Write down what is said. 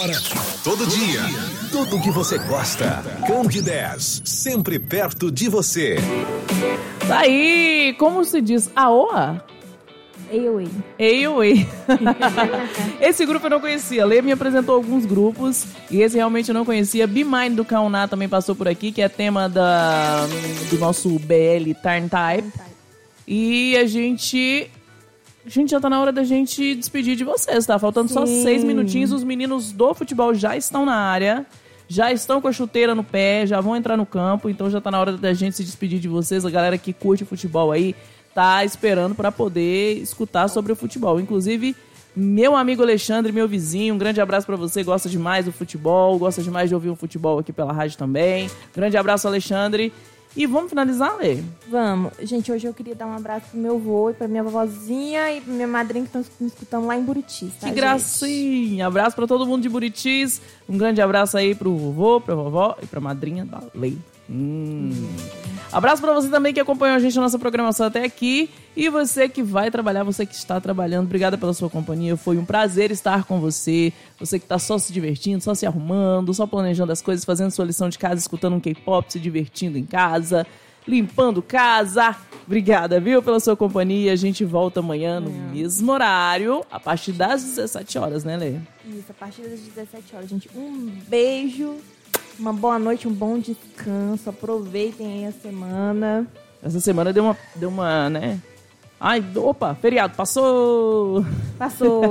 Todo dia. Tudo o que você gosta. Candidez, sempre perto de você. Tá aí, como se diz? Aoa? Eioi. Esse grupo eu não conhecia. Lê me apresentou alguns grupos e esse realmente eu não conhecia. Be Mine do Kauná também passou por aqui, que é tema do nosso BL Turn Type. E a gente já tá na hora da gente despedir de vocês, tá? Faltando só 6 minutinhos. Os meninos do futebol já estão na área, já estão com a chuteira no pé, já vão entrar no campo. Então já tá na hora da gente se despedir de vocês. A galera que curte futebol aí tá esperando para poder escutar sobre o futebol. Inclusive, meu amigo Alexandre, meu vizinho, um grande abraço para você, gosta demais do futebol, gosta demais de ouvir o futebol aqui pela rádio também. Grande abraço, Alexandre. E vamos finalizar, Lê? Vamos. Gente, hoje eu queria dar um abraço pro meu avô e pra minha vovozinha e pra minha madrinha que estão me escutando lá em Buritis, tá, que gracinha! Abraço pra todo mundo de Buritis. Um grande abraço aí pro vovô, pra vovó e pra madrinha da Lei. Abraço pra você também que acompanhou a gente na nossa programação até aqui. E você que vai trabalhar, você que está trabalhando, obrigada pela sua companhia. Foi um prazer estar com você. Você que tá só se divertindo, só se arrumando, só planejando as coisas, fazendo sua lição de casa, escutando um K-pop, se divertindo em casa, limpando casa. Obrigada, viu, pela sua companhia. A gente volta amanhã no mesmo horário, a partir das 17 horas, né, Lê? Isso, a partir das 17 horas, gente. Um beijo. Uma boa noite, um bom descanso. Aproveitem aí a semana. Essa semana deu uma, né? Ai, opa, feriado, passou!